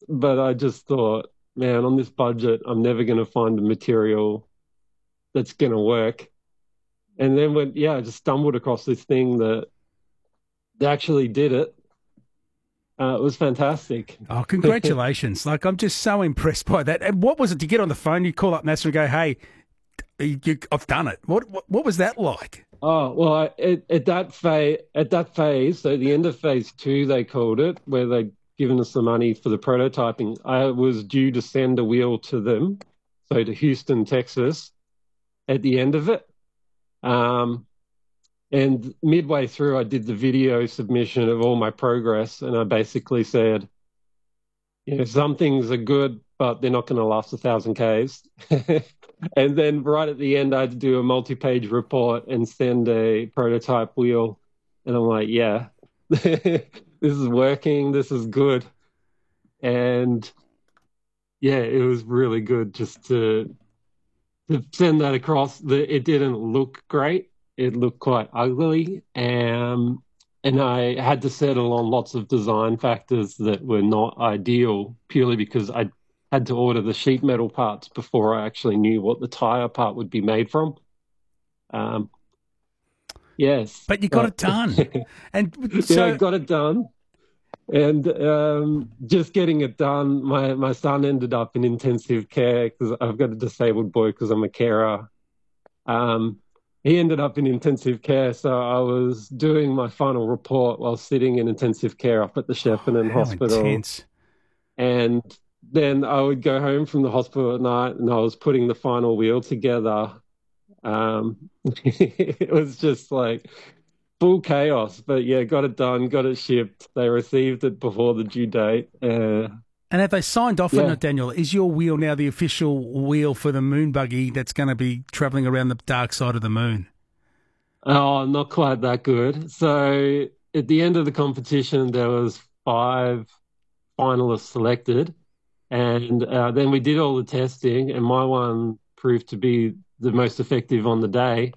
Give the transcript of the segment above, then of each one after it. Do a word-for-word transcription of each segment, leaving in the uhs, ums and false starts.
but I just thought, man, on this budget, I'm never going to find a material that's going to work. And then when, yeah, I just stumbled across this thing that they actually did it. Uh, it was fantastic. Oh, congratulations. Like, I'm just so impressed by that. And what was it to get on the phone? You call up NASA and go, hey, you, I've done it. What, what what was that like? Oh, well, I, at, at that phase, at that phase, so the end of phase two, they called it, where they'd given us the money for the prototyping. I was due to send a wheel to them, so to Houston, Texas, at the end of it. Um, and midway through, I did the video submission of all my progress, and I basically said, you know, some things are good, but they're not going to last a thousand Ks. And then right at the end, I had to do a multi-page report and send a prototype wheel. And I'm like, yeah, this is working. This is good. And yeah, it was really good just to, to send that across. The, it didn't look great. It looked quite ugly. Um, and I had to settle on lots of design factors that were not ideal purely because I had to order the sheet metal parts before I actually knew what the tire part would be made from. Um, yes. But you got but, it done. And so... yeah, I got it done. And um, just getting it done, my, my son ended up in intensive care because I've got a disabled boy because I'm a carer. Um, he ended up in intensive care, so I was doing my final report while sitting in intensive care up at the Shepparton oh, Hospital. Intense. And then I would go home from the hospital at night and I was putting the final wheel together. Um, it was just like full chaos, but yeah, got it done, got it shipped. They received it before the due date. Uh, and have they signed off yeah. on it, Daniel? Is your wheel now the official wheel for the moon buggy that's going to be travelling around the dark side of the moon? Oh, not quite that good. So at the end of the competition, there was five finalists selected. And uh, then we did all the testing, and my one proved to be the most effective on the day.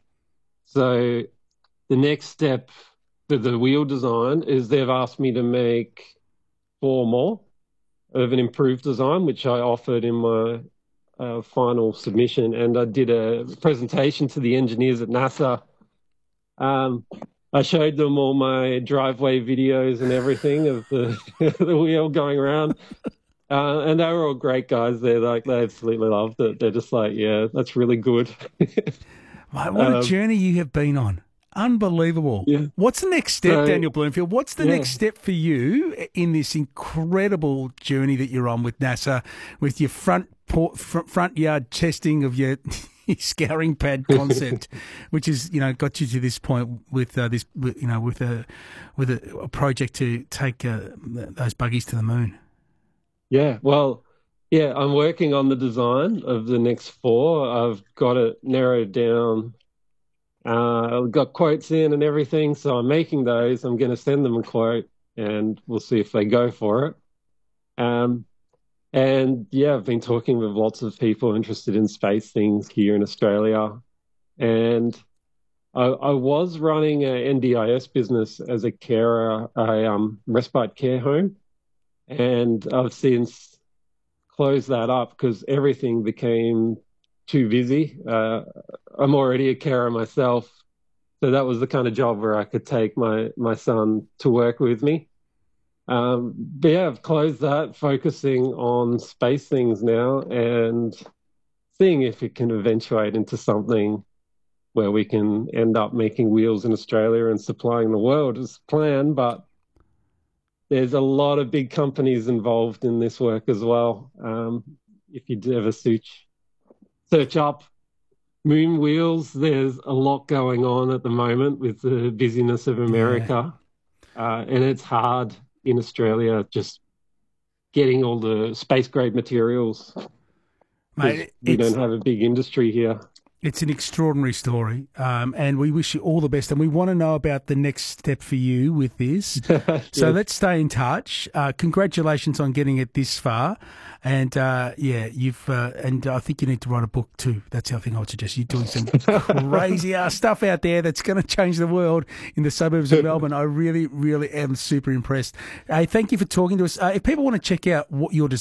So the next step for the wheel design is they've asked me to make four more of an improved design, which I offered in my uh, final submission. And I did a presentation to the engineers at NASA. Um, I showed them all my driveway videos and everything of the, the wheel going around. Uh, and they were all great guys. They're like, they absolutely loved it. They're just like, yeah, that's really good. Mate, what a um, journey you have been on. Unbelievable. Yeah. What's the next step, so, Daniel Bloomfield? What's the yeah. next step for you in this incredible journey that you're on with NASA, with your front port, front, front yard testing of your scouring pad concept, which is, you know, got you to this point with uh, this, you know, with a with a, a project to take uh, those buggies to the moon? Yeah, well, yeah, I'm working on the design of the next four. I've got it narrowed down. Uh, I've got quotes in and everything, so I'm making those. I'm going to send them a quote, and we'll see if they go for it. Um, and yeah, I've been talking with lots of people interested in space things here in Australia. And I, I was running an N D I S business as a carer, a um, respite care home. And I've since closed that up because everything became too busy. Uh, I'm already a carer myself, so that was the kind of job where I could take my, my son to work with me. Um, but yeah, I've closed that, focusing on space things now and seeing if it can eventuate into something where we can end up making wheels in Australia and supplying the world as planned. But there's a lot of big companies involved in this work as well. Um, if you ever search, search up moon wheels, there's a lot going on at the moment with the busyness of America. Yeah. Uh, and it's hard in Australia just getting all the space-grade materials. Mate, we don't have a big industry here. It's an extraordinary story, um, and we wish you all the best. And we want to know about the next step for you with this. Yes. So let's stay in touch. Uh, congratulations on getting it this far. And uh, yeah, you've uh, and I think you need to write a book too. That's the other thing I would suggest. You're doing some crazy ass stuff out there that's going to change the world in the suburbs of Melbourne. I really, really am super impressed. Hey, thank you for talking to us. Uh, if people want to check out what you're